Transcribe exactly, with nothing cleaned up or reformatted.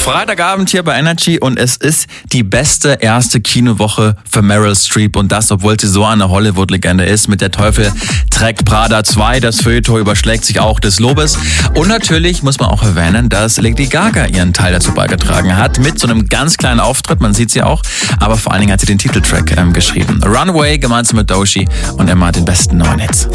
Freitagabend hier bei Energy und es ist die beste erste Kinowoche für Meryl Streep und das, obwohl sie so eine Hollywood-Legende ist. Mit Der Teufel trägt Prada zwei, das Feuilleton überschlägt sich auch des Lobes. Und natürlich muss man auch erwähnen, dass Lady Gaga ihren Teil dazu beigetragen hat mit so einem ganz kleinen Auftritt, man sieht sie auch, aber vor allen Dingen hat sie den Titeltrack ähm, geschrieben. Runaway gemeinsam mit Doechii und Emma den besten neuen Hits.